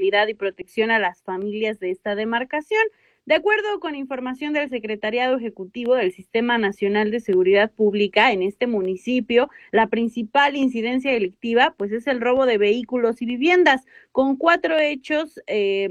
seguridad y protección a las familias de esta demarcación. De acuerdo con información del Secretariado Ejecutivo del Sistema Nacional de Seguridad Pública, en este municipio, la principal incidencia delictiva pues es el robo de vehículos y viviendas, con 4 hechos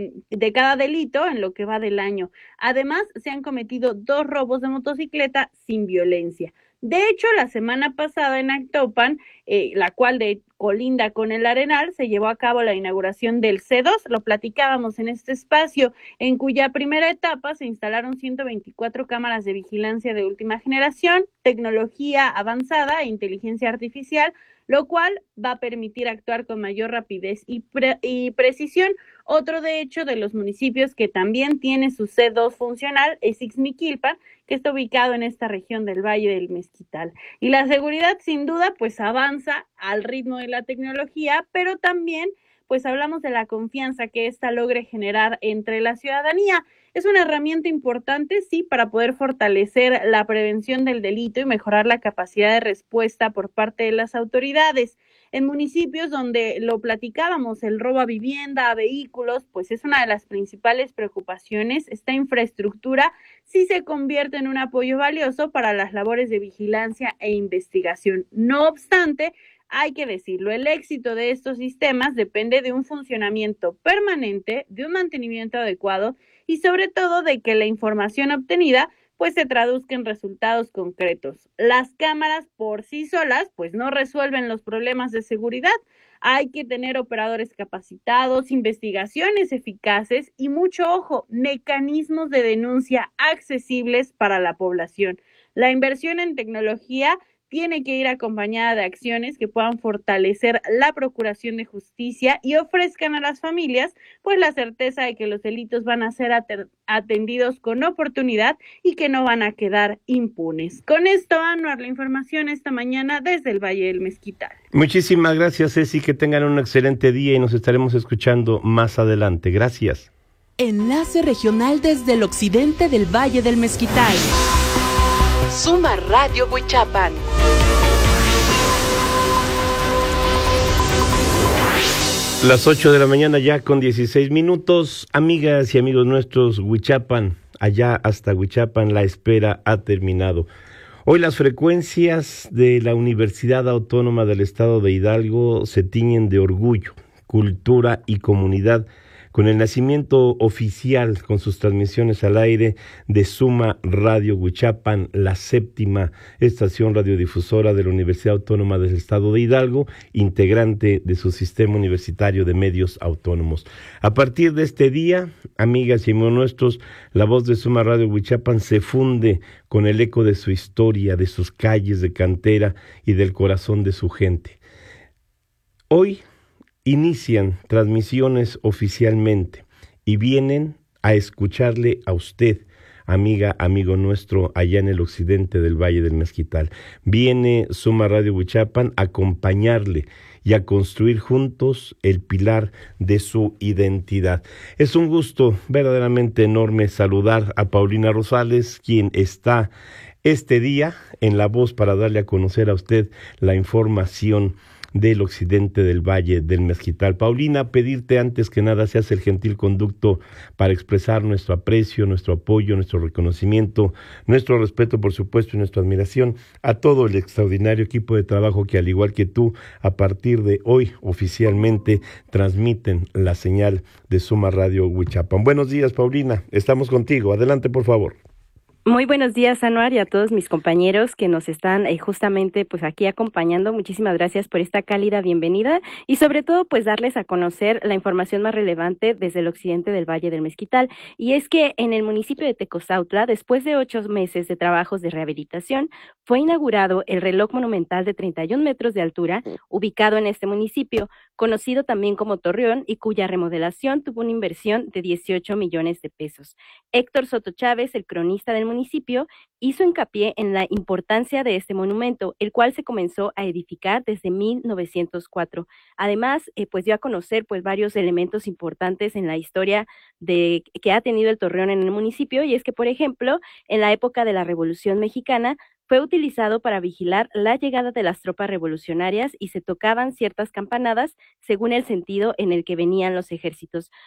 de cada delito en lo que va del año. Además, se han cometido 2 robos de motocicleta sin violencia. De hecho, la semana pasada en Actopan, la cual colinda con el Arenal, se llevó a cabo la inauguración del C2, lo platicábamos en este espacio, en cuya primera etapa se instalaron 124 cámaras de vigilancia de última generación, tecnología avanzada e inteligencia artificial, lo cual va a permitir actuar con mayor rapidez y precisión. Otro de hecho de los municipios que también tiene su C2 funcional es Ixmiquilpan, que está ubicado en esta región del Valle del Mezquital. Y la seguridad sin duda pues avanza al ritmo de la tecnología, pero también pues hablamos de la confianza que ésta logre generar entre la ciudadanía. Es una herramienta importante, sí, para poder fortalecer la prevención del delito y mejorar la capacidad de respuesta por parte de las autoridades. En municipios donde lo platicábamos, el robo a vivienda, a vehículos, pues es una de las principales preocupaciones. Esta infraestructura sí se convierte en un apoyo valioso para las labores de vigilancia e investigación. No obstante, hay que decirlo, el éxito de estos sistemas depende de un funcionamiento permanente, de un mantenimiento adecuado y sobre todo de que la información obtenida pues se traduzca en resultados concretos. Las cámaras por sí solas pues no resuelven los problemas de seguridad. Hay que tener operadores capacitados, investigaciones eficaces y mucho ojo, mecanismos de denuncia accesibles para la población. La inversión en tecnología tiene que ir acompañada de acciones que puedan fortalecer la procuración de justicia y ofrezcan a las familias pues la certeza de que los delitos van a ser atendidos con oportunidad y que no van a quedar impunes. Con esto, Anuar, la información esta mañana desde el Valle del Mezquital. Muchísimas gracias, Ceci, que tengan un excelente día y nos estaremos escuchando más adelante. Gracias. Enlace regional desde el occidente del Valle del Mezquital. Suma Radio Huichapan. Las 8 de la mañana ya con 16 minutos. Amigas y amigos nuestros, Huichapan, allá hasta Huichapan, la espera ha terminado. Hoy las frecuencias de la Universidad Autónoma del Estado de Hidalgo se tiñen de orgullo, cultura y comunidad, con el nacimiento oficial, con sus transmisiones al aire de Suma Radio Huichapan, la 7ª estación radiodifusora de la Universidad Autónoma del Estado de Hidalgo, integrante de su sistema universitario de medios autónomos. A partir de este día, amigas y amigos nuestros, la voz de Suma Radio Huichapan se funde con el eco de su historia, de sus calles de cantera y del corazón de su gente. Hoy inician transmisiones oficialmente y vienen a escucharle a usted, amiga, amigo nuestro, allá en el occidente del Valle del Mezquital. Viene Suma Radio Huichapan a acompañarle y a construir juntos el pilar de su identidad. Es un gusto verdaderamente enorme saludar a Paulina Rosales, quien está este día en La Voz para darle a conocer a usted la información del occidente del Valle del Mezquital. Paulina, pedirte antes que nada seas el gentil conducto para expresar nuestro aprecio, nuestro apoyo, nuestro reconocimiento, nuestro respeto, por supuesto, y nuestra admiración a todo el extraordinario equipo de trabajo que, al igual que tú, a partir de hoy oficialmente transmiten la señal de Suma Radio Huichapan. Buenos días, Paulina, estamos contigo. Adelante, por favor. Muy buenos días, Anuar, y a todos mis compañeros que nos están justamente pues aquí acompañando. Muchísimas gracias por esta cálida bienvenida y sobre todo pues darles a conocer la información más relevante desde el occidente del Valle del Mezquital. Y es que en el municipio de Tecozautla, después de 8 meses de trabajos de rehabilitación, fue inaugurado el reloj monumental de 31 metros de altura, ubicado en este municipio, conocido también como Torreón, y cuya remodelación tuvo una inversión de 18 millones de pesos. Héctor Soto Chávez, el cronista del municipio, hizo hincapié en la importancia de este monumento, el cual se comenzó a edificar desde 1904. Además, pues dio a conocer pues varios elementos importantes en la historia que ha tenido el Torreón en el municipio, y es que, por ejemplo, en la época de la Revolución Mexicana, fue utilizado para vigilar la llegada de las tropas revolucionarias y se tocaban ciertas campanadas según el sentido en el que venían los ejércitos.